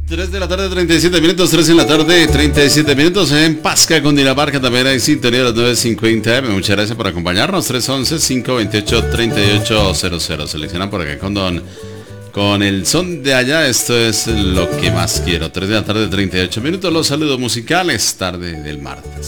3 de la tarde, 37 minutos, 3 en la tarde, 37 minutos en Pasca, Cundinamarca, también hay sintonía de las 9:50 AM. Muchas gracias por acompañarnos, 311-528-3800. Seleccionan por acá con el son de allá, esto es lo que más quiero. 3 de la tarde, 38 minutos, los saludos musicales, tarde del martes.